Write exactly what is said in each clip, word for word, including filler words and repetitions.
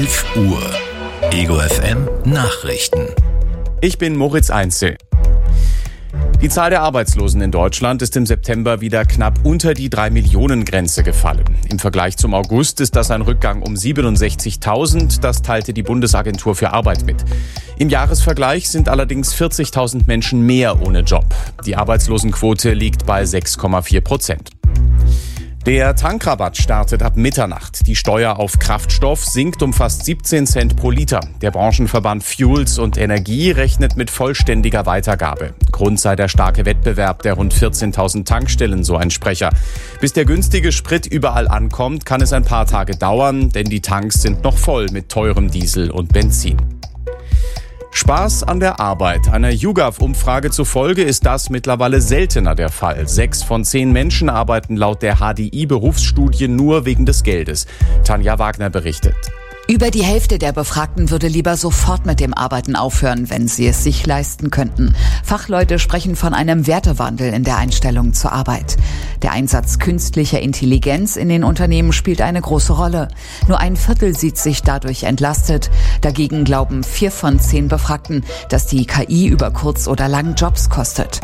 elf Uhr. Ego F M Nachrichten. Ich bin Moritz Einzel. Die Zahl der Arbeitslosen in Deutschland ist im September wieder knapp unter die drei Millionen Grenze gefallen. Im Vergleich zum August ist das ein Rückgang um siebenundsechzigtausend, das teilte die Bundesagentur für Arbeit mit. Im Jahresvergleich sind allerdings vierzigtausend Menschen mehr ohne Job. Die Arbeitslosenquote liegt bei sechs Komma vier Prozent. Der Tankrabatt startet ab Mitternacht. Die Steuer auf Kraftstoff sinkt um fast siebzehn Cent pro Liter. Der Branchenverband Fuels und Energie rechnet mit vollständiger Weitergabe. Grund sei der starke Wettbewerb der rund vierzehntausend Tankstellen, so ein Sprecher. Bis der günstige Sprit überall ankommt, kann es ein paar Tage dauern, denn die Tanks sind noch voll mit teurem Diesel und Benzin. Spaß an der Arbeit. Einer YouGov-Umfrage zufolge ist das mittlerweile seltener der Fall. Sechs von zehn Menschen arbeiten laut der H D I-Berufsstudie nur wegen des Geldes. Tanja Wagner berichtet. Über die Hälfte der Befragten würde lieber sofort mit dem Arbeiten aufhören, wenn sie es sich leisten könnten. Fachleute sprechen von einem Wertewandel in der Einstellung zur Arbeit. Der Einsatz künstlicher Intelligenz in den Unternehmen spielt eine große Rolle. Nur ein Viertel sieht sich dadurch entlastet. Dagegen glauben vier von zehn Befragten, dass die K I über kurz oder lang Jobs kostet.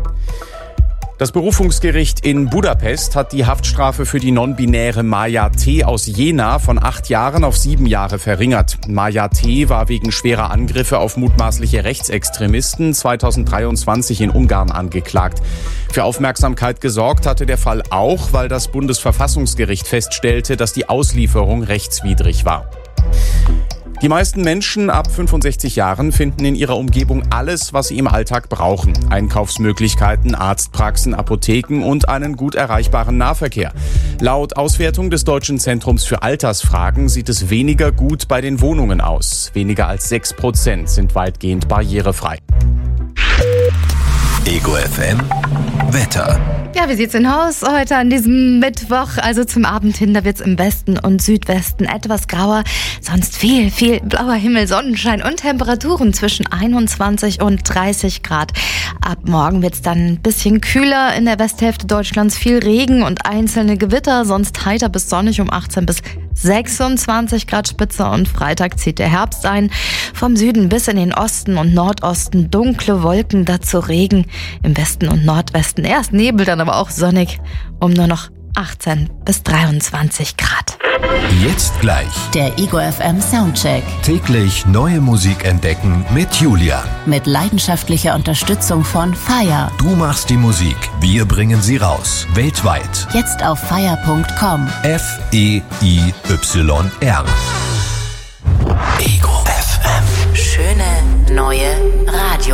Das Berufungsgericht in Budapest hat die Haftstrafe für die non-binäre Maja T. aus Jena von acht Jahren auf sieben Jahre verringert. Maja T. war wegen schwerer Angriffe auf mutmaßliche Rechtsextremisten zweitausenddreiundzwanzig in Ungarn angeklagt. Für Aufmerksamkeit gesorgt hatte der Fall auch, weil das Bundesverfassungsgericht feststellte, dass die Auslieferung rechtswidrig war. Die meisten Menschen ab fünfundsechzig Jahren finden in ihrer Umgebung alles, was sie im Alltag brauchen. Einkaufsmöglichkeiten, Arztpraxen, Apotheken und einen gut erreichbaren Nahverkehr. Laut Auswertung des Deutschen Zentrums für Altersfragen sieht es weniger gut bei den Wohnungen aus. Weniger als sechs Prozent sind weitgehend barrierefrei. Ego F M Wetter. Ja, wie sieht's denn aus heute an diesem Mittwoch? Also zum Abend hin, da wird's im Westen und Südwesten etwas grauer. Sonst viel, viel blauer Himmel, Sonnenschein und Temperaturen zwischen einundzwanzig und dreißig Grad. Ab morgen wird's dann ein bisschen kühler. In der Westhälfte Deutschlands viel Regen und einzelne Gewitter. Sonst heiter bis sonnig um achtzehn bis sechsundzwanzig Grad Spitze. Und Freitag zieht der Herbst ein. Vom Süden bis in den Osten und Nordosten dunkle Wolken, dazu Regen. Im Westen und Nordwesten erst Nebel, dann aber auch sonnig, um nur noch achtzehn bis dreiundzwanzig Grad. Jetzt gleich Der Ego F M Soundcheck. täglich neue Musik entdecken mit Julia. Mit leidenschaftlicher Unterstützung von Fire. Du machst die Musik, wir bringen sie raus. Weltweit. Jetzt auf fire punkt com. F E I Y R.